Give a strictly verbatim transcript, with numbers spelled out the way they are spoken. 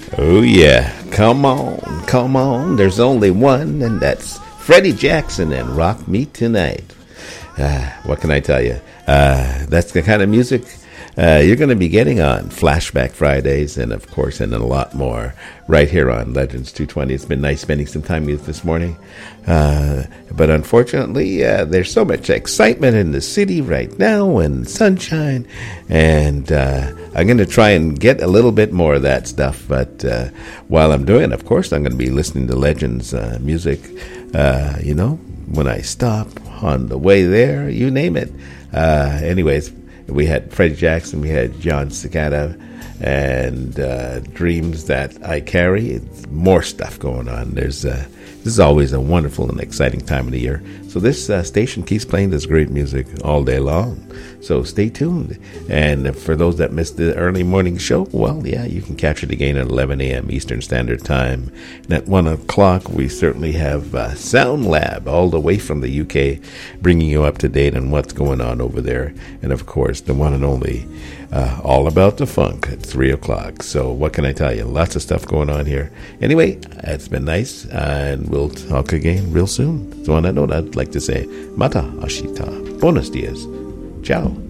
Oh, yeah. Come on, come on. There's only one, and that's Freddie Jackson and Rock Me Tonight. Uh, what can I tell you? Uh, that's the kind of music uh, you're going to be getting on Flashback Fridays, and, of course, and a lot more right here on Legends two twenty. It's been nice spending some time with you this morning. Uh, but unfortunately, uh, there's so much excitement in the city right now and sunshine. And uh, I'm going to try and get a little bit more of that stuff. But uh, while I'm doing it, of course, I'm going to be listening to Legends uh, music, uh, you know, when I stop, on the way there, you name it. Uh, anyways, we had Freddie Jackson, we had John Cicada, and uh, Dreams That I Carry. It's more stuff going on. There's uh, this is always a wonderful and exciting time of the year. So this uh, station keeps playing this great music all day long. So stay tuned. And for those that missed the early morning show, well, yeah, you can catch it again at eleven a.m. Eastern Standard Time. And at one o'clock, we certainly have uh, Sound Lab all the way from the U K, bringing you up to date on what's going on over there. And, of course, the one and only uh, All About the Funk at three o'clock. So what can I tell you? Lots of stuff going on here. Anyway, it's been nice, and we'll talk again real soon. So on that note, I'd like to say, Mata Ashita. Buenos dias. Ciao.